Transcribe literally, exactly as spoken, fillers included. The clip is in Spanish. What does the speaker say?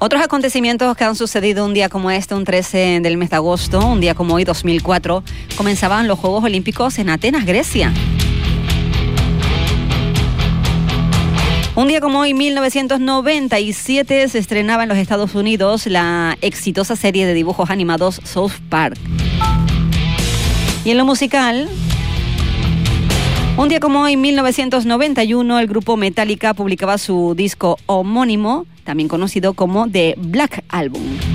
Otros acontecimientos que han sucedido un día como este, un trece del mes de agosto, un día como hoy, dos mil cuatro, comenzaban los Juegos Olímpicos en Atenas, Grecia. Un día como hoy, mil novecientos noventa y siete, se estrenaba en los Estados Unidos la exitosa serie de dibujos animados South Park. Y en lo musical, un día como hoy, mil novecientos noventa y uno, el grupo Metallica publicaba su disco homónimo, también conocido como The Black Album.